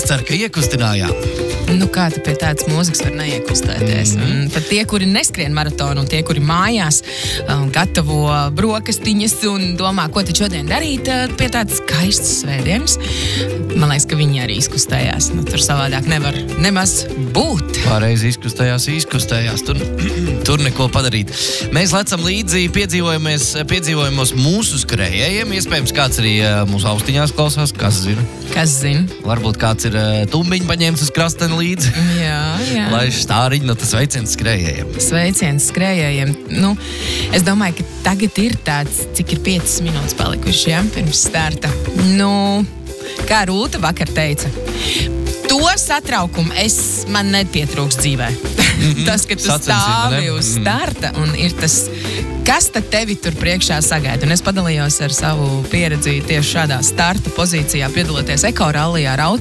ceru, ka iekustinājām. Nu, kā tu pie tādas mūzikas var neiekustēties? Pat tie, kuri neskrien maratonu, un tie, kuri mājās gatavo brokastiņas un domā, ko tad šodien darīt pie tādas skaistas svētdienas, man liekas, ka viņi arī izkustējās. Nu, tur savādāk nevar nemaz būt. Pareizi izkustējās. Tur neko padarīt. Mēs lecam līdzi piedzīvojumos mūsu skrējējiem. Iespējams, kāds arī mūsu austiņās klausās. Kas zina? Varbūt kāds ir tumbiņu paņēmis uz krasteni līdzi. Jā. Lai štāriņ, tas sveiciens skrējējiem. Sveiciens skrējējiem. Nu, es domāju, ka tagad ir tāds, cik ir 5 minūtes palikuši, ja, pirms starta. Nu, kā Rūta vakar teica, to satraukumu man nepietrūks dzīvē. Tas, ka tu stāvi uz starta un ir tas, kas tad tevi tur priekšā sagaida. Un es padalījos ar savu pieredzi tieši šādā starta pozīcijā, piedaloties ekorallijā ar